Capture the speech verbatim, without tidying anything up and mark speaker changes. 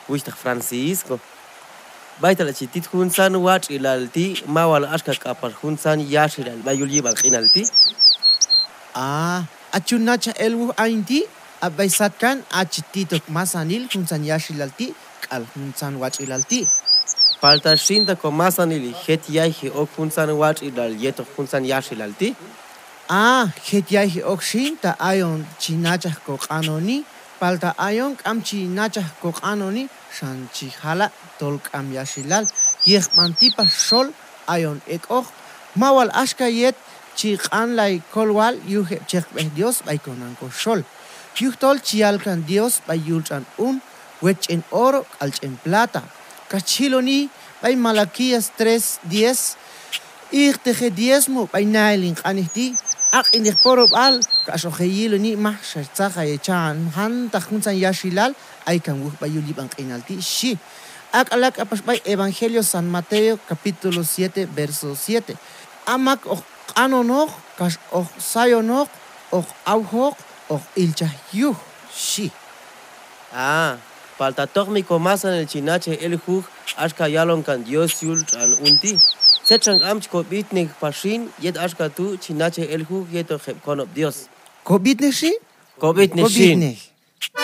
Speaker 1: Wishtak Francisco. Baita la chitit hunsan watch ilalti, mawal ashka kapar hunsan yashilal, bayuli inalti.
Speaker 2: Ah, achunacha elwu ainti, abaisatkan achititok masanil hunsan yashilalti, kal hunsan watch ilalti.
Speaker 1: Palta shinta ko masanili, het yahi ok hunsan watch ilal yeto hunsan yashilalti.
Speaker 2: Ah, het yahi ok shinta ayon chinachah kok anoni, palta ayon kam chinachah kok anoni, shan chihala tolk am yashilal, yeh mantipa shol ayon ek ok, mawal ashka yet chik anlay kolwal yuhe chek beh Dios bay konan ko shol. Yuh tol chialkan Dios bay yulchan un, wech en oro, alch en plata. Kachiloni bay Malaquías tres diez, ich teje diezmo bay nailing anihti, ak inih porob al, kashoheyiloni mah shartsaha yechan, han tahunsan yashilal, ay kan wuh bay yulibang inalti, shi. Ak alak apas bay Evangelio San Mateo capítulo siete verso siete. Amak ok anonog, kas ok sayonog, ok auhog, ok ilchahyuh, shi.
Speaker 1: Ah, palta toch mi komasan el chinache el huj, ashka yalon kan Dios yulchan unti. Sechang amch ko bitnik pashin, yet ashka tu chinache el huj yeto heb konop Dios.
Speaker 2: Kobitne shi?
Speaker 1: Ko bitne shin.